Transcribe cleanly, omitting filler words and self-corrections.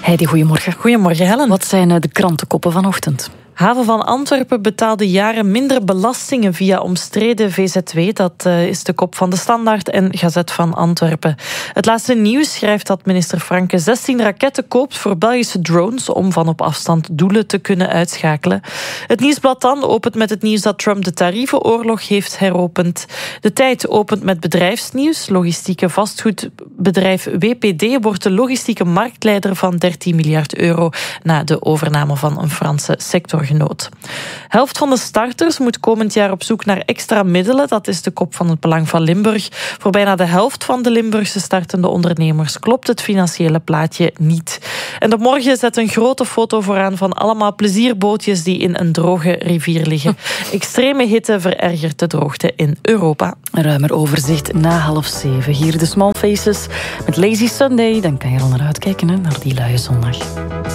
Heidi, goedemorgen. Goedemorgen, Helen. Wat zijn de krantenkoppen vanochtend? Haven van Antwerpen betaalde jaren minder belastingen via omstreden VZW. Dat is de kop van De Standaard en Gazet van Antwerpen. Het laatste nieuws schrijft dat minister Franke 16 raketten koopt voor Belgische drones om van op afstand doelen te kunnen uitschakelen. Het Nieuwsblad dan opent met het nieuws dat Trump de tarievenoorlog heeft heropend. De Tijd opent met bedrijfsnieuws. Logistieke vastgoedbedrijf WPD wordt de logistieke marktleider van 13 miljard euro na de overname van een Franse sectorgenoot. Helft van de starters moet komend jaar op zoek naar extra middelen. Dat is de kop van het Belang van Limburg. Voor bijna de helft van de Limburgse startende ondernemers klopt het financiële plaatje niet. En de Morgen zet een grote foto vooraan van allemaal plezierbootjes die in een droge rivier liggen. Extreme hitte verergert de droogte in Europa. Een ruimer overzicht na 6:30. Hier de Small Faces met Lazy Sunday. Dan kan je er al naar uitkijken, naar die luie zondag.